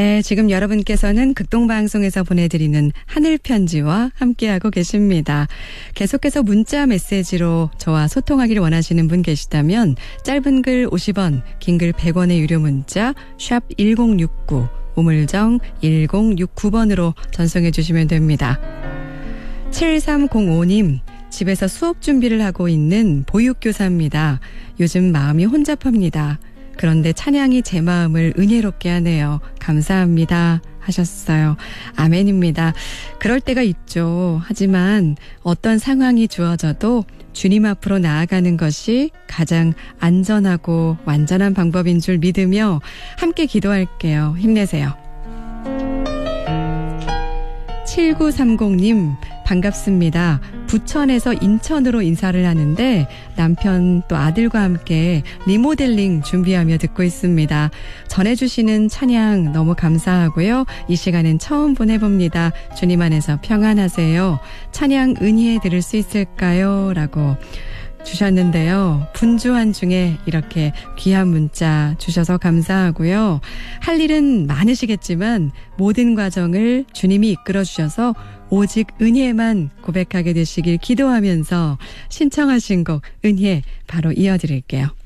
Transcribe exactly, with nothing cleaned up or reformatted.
네, 지금 여러분께서는 극동방송에서 보내드리는 하늘편지와 함께하고 계십니다. 계속해서 문자 메시지로 저와 소통하기를 원하시는 분 계시다면 짧은 글 오십 원, 긴 글 백 원의 유료 문자 샵 일공육구, 우물정 일공육구 번으로 전송해 주시면 됩니다. 칠삼공오 님, 집에서 수업 준비를 하고 있는 보육교사입니다. 요즘 마음이 혼잡합니다. 그런데 찬양이 제 마음을 은혜롭게 하네요. 감사합니다 하셨어요. 아멘입니다. 그럴 때가 있죠. 하지만 어떤 상황이 주어져도 주님 앞으로 나아가는 것이 가장 안전하고 완전한 방법인 줄 믿으며 함께 기도할게요. 힘내세요. 칠구삼공 님, 반갑습니다. 부천에서 인천으로 인사를 하는데 남편 또 아들과 함께 리모델링 준비하며 듣고 있습니다. 전해주시는 찬양 너무 감사하고요. 이 시간엔 처음 보내봅니다. 주님 안에서 평안하세요. 찬양 은희에 들을 수 있을까요? 라고 주셨는데요. 분주한 중에 이렇게 귀한 문자 주셔서 감사하고요. 할 일은 많으시겠지만 모든 과정을 주님이 이끌어 주셔서 오직 은혜만 고백하게 되시길 기도하면서 신청하신 곡 은혜 바로 이어드릴게요.